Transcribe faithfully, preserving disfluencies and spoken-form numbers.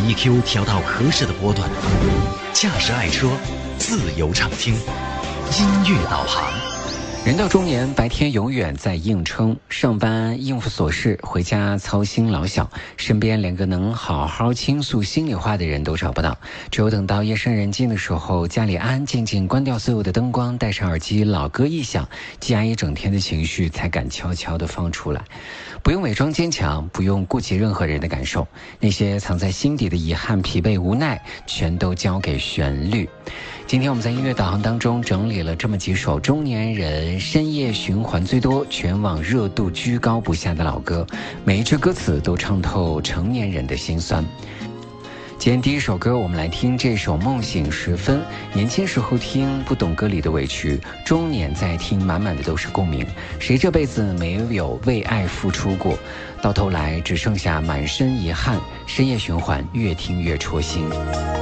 E Q 调到合适的波段，驾驶爱车，自由畅听，音乐导航。 人到中年，白天永远在硬撑，上班应付琐事，回家操心老小，身边连个能好好倾诉心里话的人都找不到。只有等到夜深人静的时候，家里安安静静，关掉所有的灯光，戴上耳机，老歌一响，积压一整天的情绪才敢悄悄地放出来。不用伪装坚强，不用顾及任何人的感受，那些藏在心底的遗憾、疲惫、无奈，全都交给旋律。今天我们在音乐导航当中整理了这么几首中年人深夜循环最多、全网热度居高不下的老歌，每一句歌词都唱透成年人的心酸。今天第一首歌，我们来听这首《梦醒时分》。年轻时候听不懂歌里的委屈，中年在听满满的都是共鸣。谁这辈子没有为爱付出过？到头来只剩下满身遗憾。深夜循环，越听越戳心。